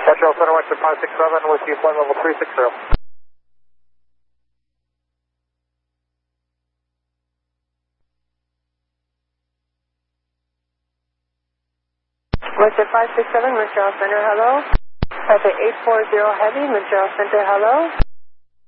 Montreal Center, Western 567 with you, flight level 360. Western 567, Montreal Center, hello. Traffic 840 Heavy, Montreal Center, hello.